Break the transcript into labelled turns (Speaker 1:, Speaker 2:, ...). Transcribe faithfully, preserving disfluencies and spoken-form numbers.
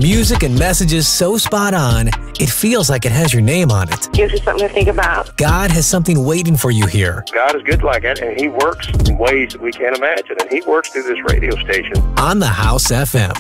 Speaker 1: Music and messages so spot on, it feels like it has your name on it.
Speaker 2: Gives you something to think about.
Speaker 1: God has something waiting for you here.
Speaker 3: God is good like that, and He works in ways that we can't imagine, and He works through this radio station.
Speaker 1: On the House F M.